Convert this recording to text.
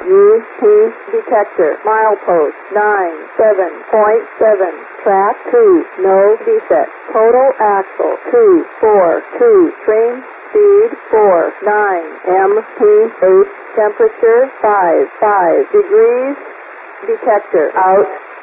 UP detector. Milepost 97.7. Track 2. No defect. Total axle 242. Train speed 49. MPH temperature 55 degrees. Detector out.